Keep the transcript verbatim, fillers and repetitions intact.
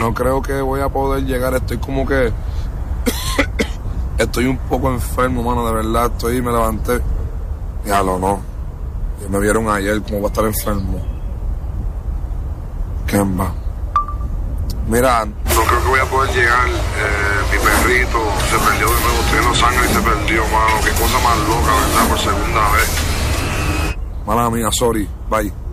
no creo que voy a poder llegar. Estoy como que... estoy un poco enfermo, mano, de verdad. Estoy, me levanté. Dígalo, no. Y me vieron ayer como va a estar enfermo. Kemba. Mira, no creo que voy a poder llegar. Eh, mi perrito se perdió de nuevo. Estoy en Los Ángeles y se perdió, mano. Qué cosa más loca, ¿verdad? Por segunda vez. Mala mía, sorry. Bye.